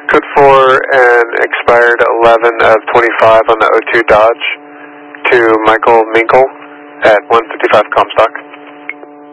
Code 4 and expired 11 of 25 on the O2 Dodge to Michael Minkle at 155 Comstock.